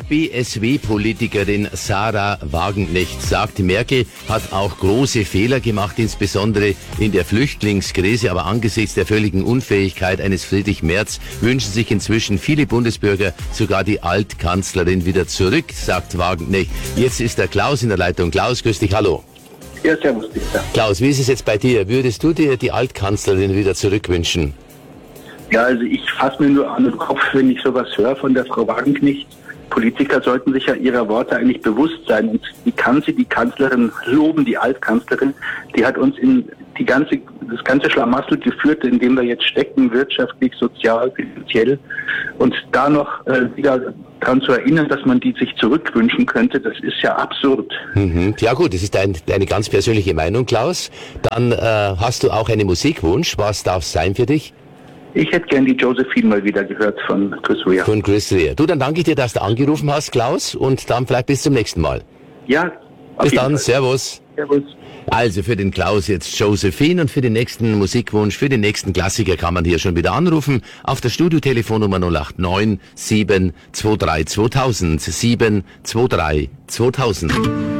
BSW-Politikerin Sarah Wagenknecht sagt, Merkel hat auch große Fehler gemacht, insbesondere in der Flüchtlingskrise. Aber angesichts der völligen Unfähigkeit eines Friedrich Merz wünschen sich inzwischen viele Bundesbürger sogar die Altkanzlerin wieder zurück, sagt Wagenknecht. Jetzt ist der Klaus in der Leitung. Klaus, grüß dich, hallo. Ja, servus, Peter. Klaus, wie ist es jetzt bei dir? Würdest du dir die Altkanzlerin wieder zurückwünschen? Ja, also ich fasse mir nur an den Kopf, wenn ich sowas höre von der Frau Wagenknecht. Politiker sollten sich ja ihrer Worte eigentlich bewusst sein. Und wie kann sie die Kanzlerin loben, die Altkanzlerin? Die hat uns in das ganze Schlamassel geführt, in dem wir jetzt stecken, wirtschaftlich, sozial, finanziell. Und da noch wieder daran zu erinnern, dass man die sich zurückwünschen könnte, das ist ja absurd. Mhm. Ja gut, das ist deine ganz persönliche Meinung, Klaus. Dann hast du auch einen Musikwunsch. Was darf es sein für dich? Ich hätte gern die Josephine mal wieder gehört von Chris Rea. Von Chris Rea. Du, dann danke ich dir, dass du angerufen hast, Klaus, und dann vielleicht bis zum nächsten Mal. Ja. Bis dann, Servus. Servus. Also für den Klaus jetzt Josephine und für den nächsten Musikwunsch, für den nächsten Klassiker kann man hier schon wieder anrufen. Auf der Studiotelefonnummer 089 723 2000 723 2000.